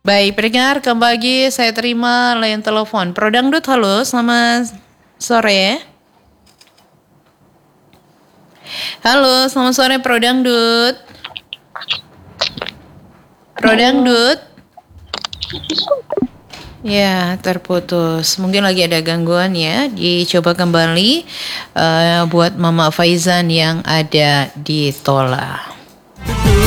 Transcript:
Baik, pendengar kembali saya terima layan telepon. Pro Dangdut, halo, selamat sore. Halo, selamat sore Pro Dangdut. Pro Dangdut. Ya, terputus. Mungkin lagi ada gangguan ya. Dicoba kembali buat Mama Faizan yang ada di Tola.